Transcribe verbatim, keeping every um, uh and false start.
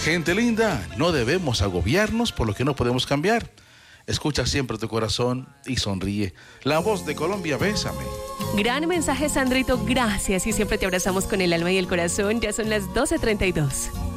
Gente linda, no debemos agobiarnos por lo que no podemos cambiar. Escucha siempre tu corazón y sonríe. La voz de Colombia, bésame. Gran mensaje, Sandrito, gracias. Y siempre te abrazamos con el alma y el corazón. Ya son las doce treinta y dos.